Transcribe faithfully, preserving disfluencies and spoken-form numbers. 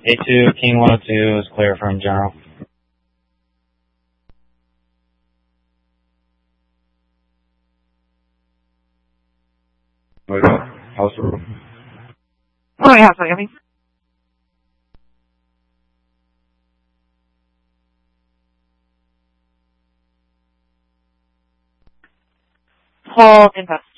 A two, King one oh two is clear from general. Wait, house rule. Oh, yeah, sorry, I mean. Hold invest.